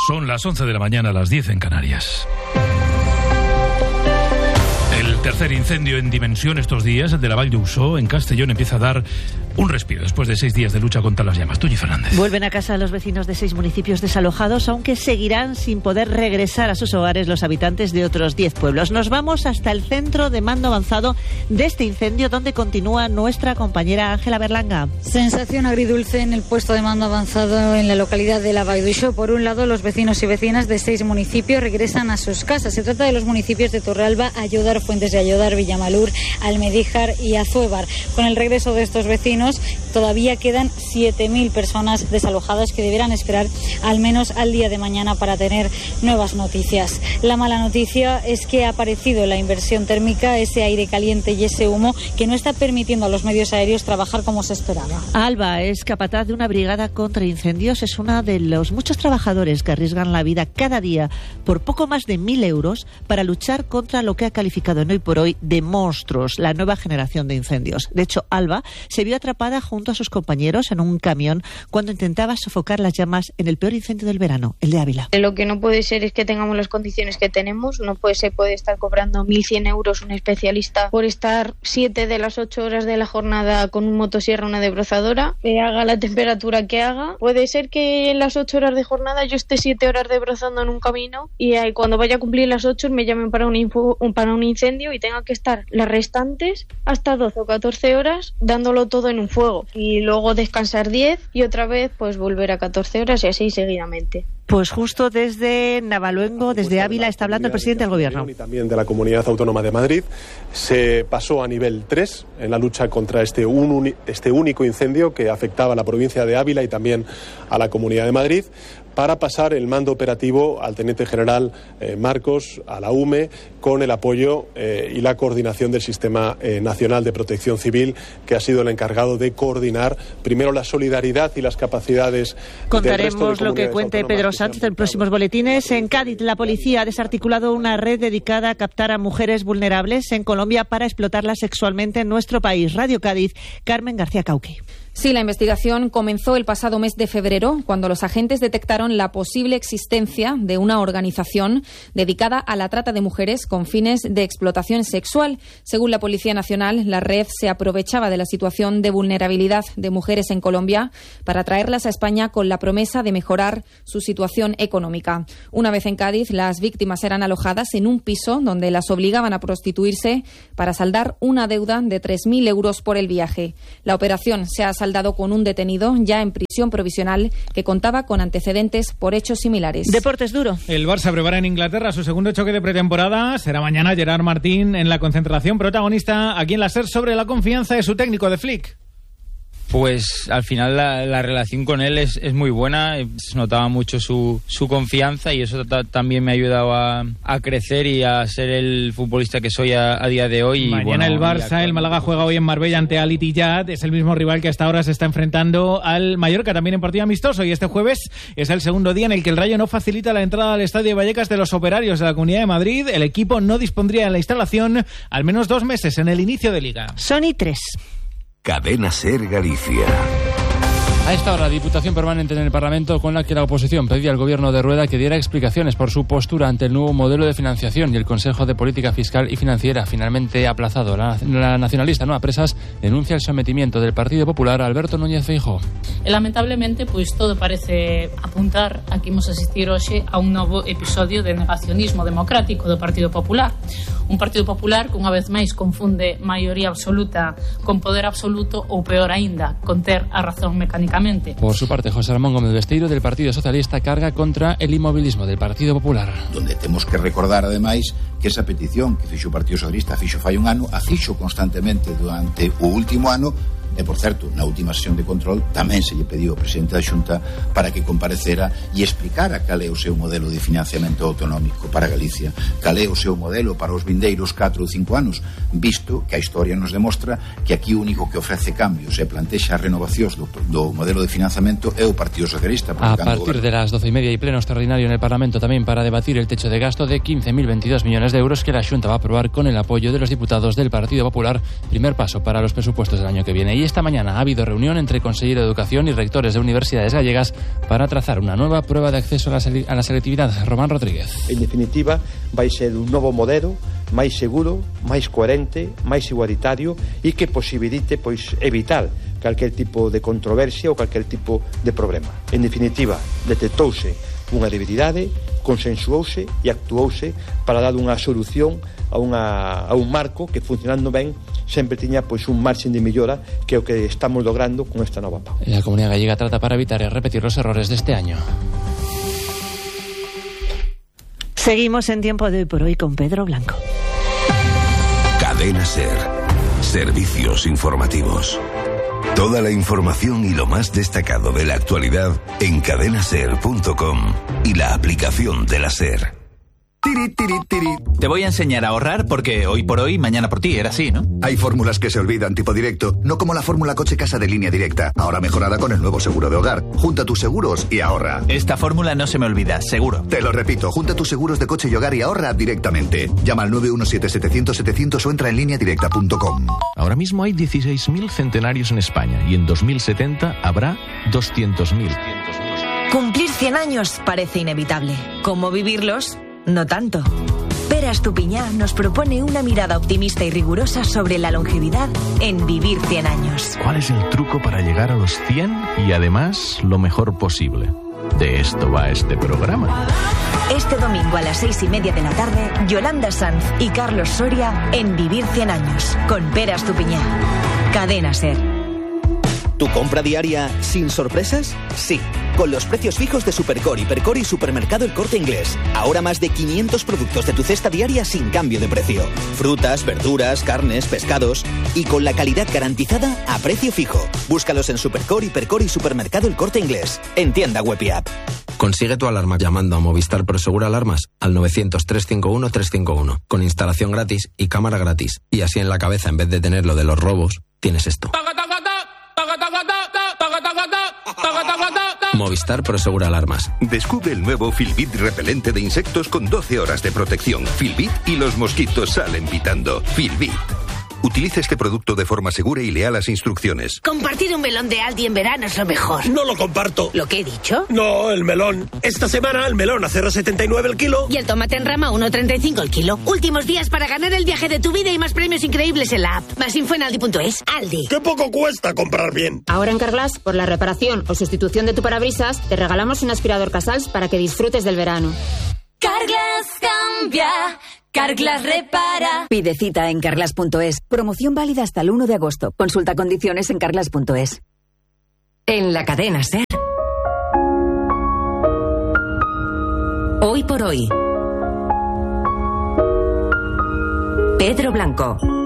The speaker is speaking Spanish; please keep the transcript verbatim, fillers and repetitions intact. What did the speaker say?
Son las once de la mañana, las diez en Canarias. El tercer incendio en dimensión estos días, el de la Vall d'Uixó, en Castellón, empieza a dar un respiro después de seis días de lucha contra las llamas. Tuyi Fernández. Vuelven a casa los vecinos de seis municipios desalojados, aunque seguirán sin poder regresar a sus hogares los habitantes de otros diez pueblos. Nos vamos hasta el centro de mando avanzado de este incendio, donde continúa nuestra compañera Ángela Berlanga. Sensación agridulce en el puesto de mando avanzado en la localidad de la Vall d'Uixó. Por un lado, los vecinos y vecinas de seis municipios regresan a sus casas. Se trata de los municipios de Torralba, Ayodar, Fuentes de Ayodar, Villamalur, Almedíjar y Azuévar. Con el regreso de estos vecinos, todavía quedan siete mil personas desalojadas que deberán esperar al menos al día de mañana para tener nuevas noticias. La mala noticia es que ha aparecido la inversión térmica, ese aire caliente y ese humo que no está permitiendo a los medios aéreos trabajar como se esperaba. Alba es capataz de una brigada contra incendios. Es una de los muchos trabajadores que arriesgan la vida cada día por poco más de mil euros para luchar contra lo que ha calificado en Hoy por Hoy de monstruos, la nueva generación de incendios. De hecho, Alba se vio atrapada junto a sus compañeros en un camión cuando intentaba sofocar las llamas en el peor incendio del verano, el de Ávila. Lo que no puede ser es que tengamos las condiciones que tenemos. No puede ser, puede estar cobrando mil cien euros un especialista por estar siete de las ocho horas de la jornada con un motosierra, una debrozadora, que haga la temperatura que haga. Puede ser que en las ocho horas de jornada yo esté siete horas debrozando en un camino y ahí, cuando vaya a cumplir las ocho me llamen para un, info, para un incendio y tenga que estar las restantes hasta doce o catorce horas dándolo todo en un fuego y luego descansar diez y otra vez pues volver a catorce horas y así seguidamente. Pues justo desde Navaluengo, desde Ávila, está hablando el presidente del Gobierno. Y también de la Comunidad Autónoma de Madrid. Se pasó a nivel tres en la lucha contra este, un, este único incendio que afectaba a la provincia de Ávila y también a la Comunidad de Madrid, para pasar el mando operativo al teniente general eh, Marcos, a la U M E, con el apoyo eh, y la coordinación del Sistema eh, Nacional de Protección Civil, que ha sido el encargado de coordinar primero la solidaridad y las capacidades. Contaremos lo que cuente Pedro Sánchez en próximos boletines. En Cádiz, la policía ha desarticulado una red dedicada a captar a mujeres vulnerables en Colombia para explotarlas sexualmente en nuestro país. Radio Cádiz, Carmen García Cauqui. Sí, la investigación comenzó el pasado mes de febrero, cuando los agentes detectaron la posible existencia de una organización dedicada a la trata de mujeres con fines de explotación sexual. Según la Policía Nacional, la red se aprovechaba de la situación de vulnerabilidad de mujeres en Colombia para traerlas a España con la promesa de mejorar su situación económica. Una vez en Cádiz, las víctimas eran alojadas en un piso donde las obligaban a prostituirse para saldar una deuda de tres mil euros por el viaje. La operación se ha saldado con un detenido ya en prisión provisional que contaba con antecedentes por hechos similares. Deportes duro. El Barça prepara en Inglaterra su segundo choque de pretemporada. Será mañana. Gerard Martín en la concentración, protagonista aquí en la SER sobre la confianza de su técnico, de Flick. Pues al final la, la relación con él es, es muy buena, se notaba mucho su, su confianza y eso ta, también me ha ayudado a, a crecer y a ser el futbolista que soy a, a día de hoy. Mañana y bueno, el Barça, el Málaga juega hoy en Marbella ante Al Ittihad, es el mismo rival que hasta ahora se está enfrentando al Mallorca, también en partido amistoso, y este jueves es el segundo día en el que el Rayo no facilita la entrada al Estadio de Vallecas de los operarios de la Comunidad de Madrid. El equipo no dispondría de la instalación al menos dos meses en el inicio de Liga. Sony tres. Cadena SER Galicia. A esta hora, Diputación Permanente en el Parlamento, con la que la oposición pedía al Gobierno de Rueda que diera explicaciones por su postura ante el nuevo modelo de financiación, y el Consejo de Política Fiscal y Financiera, finalmente aplazado. La, la nacionalista Nueva Presas denuncia el sometimiento del Partido Popular a Alberto Núñez Feijóo. Lamentablemente, pois todo parece apuntar a que imos asistir hoxe a un novo episodio de negacionismo democrático do Partido Popular. Un Partido Popular que unha vez máis confunde maioría absoluta con poder absoluto, ou peor aínda, con ter a razón mecánica. Por su parte, José Ramón Gómez Besteiro, del Partido Socialista, carga contra el inmovilismo del Partido Popular. Donde temos que recordar, ademais, que esa petición que fixo o Partido Socialista fixo fai un ano, a fixo constantemente durante o último ano. E, por certo, na última sesión de control tamén se lle pediu ao presidente da Xunta para que comparecera e explicara cal é o seu modelo de financiamento autonómico para Galicia, cal é o seu modelo para os vindeiros catro ou cinco anos, visto que a historia nos demostra que aquí o único que ofrece cambios e plantexa renovacións do, do modelo de financiamento é o Partido Socialista. A partir de las doce y media y pleno extraordinario en el Parlamento también para debatir el techo de gasto de quince mil veintidós millones de euros que la Xunta va a aprobar con el apoyo de los diputados del Partido Popular. Primer paso para los presupuestos del año que viene. Y esta mañana ha habido reunión entre Conseller de Educación y rectores de universidades gallegas para trazar una nueva prueba de acceso a la, sele- a la selectividad. Román Rodríguez. En definitiva, vai ser un novo modelo máis seguro, máis coherente, máis igualitario e que posibilite pois evitar calquer tipo de controversia ou calquer tipo de problema. En definitiva, detectouse unha debilidade, consensuouse e actuouse para dar unha solución a, unha, a un marco que, funcionando ben, sempre tiña pois un marxen de mellora, que é o que estamos logrando con esta nova P A U. La Comunidad Gallega trata para evitar y repetir los errores de este año. Seguimos en Tiempo de Hoy por Hoy con Pedro Blanco. Cadena Ser. Servicios informativos. Toda la información y lo más destacado de la actualidad en cadena ser punto com y la aplicación de la Ser. Tiri, tiri, tiri. Te voy a enseñar a ahorrar porque hoy por hoy, mañana por ti, era así, ¿no? Hay fórmulas que se olvidan, tipo directo, no como la fórmula coche-casa de Línea Directa, ahora mejorada con el nuevo seguro de hogar. Junta tus seguros y ahorra. Esta fórmula no se me olvida, seguro. Te lo repito, junta tus seguros de coche y hogar y ahorra directamente. Llama al nueve uno siete, setecientos, setecientos o entra en línea directa punto com. Ahora mismo hay dieciséis mil centenarios en España y en dos mil setenta habrá doscientos mil. Cumplir cien años parece inevitable. ¿Cómo vivirlos? No tanto. Pere Estupiñá nos propone una mirada optimista y rigurosa sobre la longevidad en Vivir cien años. ¿Cuál es el truco para llegar a los cien y además lo mejor posible? De esto va este programa. Este domingo a las seis y media de la tarde, Yolanda Sanz y Carlos Soria en Vivir cien años con Pere Estupiñá. Cadena Ser. ¿Tu compra diaria sin sorpresas? Sí, con los precios fijos de Supercore, Hipercore y Supermercado El Corte Inglés. Ahora más de quinientos productos de tu cesta diaria sin cambio de precio. Frutas, verduras, carnes, pescados y con la calidad garantizada a precio fijo. Búscalos en Supercore, Hipercore y Supermercado El Corte Inglés. En tienda web y app. Consigue tu alarma llamando a Movistar Prosegur Alarmas al novecientos, trescientos cincuenta y uno, trescientos cincuenta y uno con instalación gratis y cámara gratis. Y así en la cabeza, en vez de tener lo de los robos, tienes esto. Movistar Prosegur Alarmas. Descubre el nuevo Filbit repelente de insectos con doce horas de protección. Filbit y los mosquitos salen pitando. Filbit. Utiliza este producto de forma segura y lea las instrucciones. Compartir un melón de Aldi en verano es lo mejor. No lo comparto. ¿Lo que he dicho? No, el melón. Esta semana el melón a cero coma setenta y nueve el kilo. Y el tomate en rama a uno coma treinta y cinco el kilo. Últimos días para ganar el viaje de tu vida y más premios increíbles en la app. Más info en aldi punto es. Aldi. ¡Qué poco cuesta comprar bien! Ahora en Carglass, por la reparación o sustitución de tu parabrisas, te regalamos un aspirador Casals para que disfrutes del verano. Carglass cambia. Carglass repara. Pide cita en carglass punto es. Promoción válida hasta el uno de agosto. Consulta condiciones en carglass punto es. En la cadena Ser. Hoy por hoy. Pedro Blanco.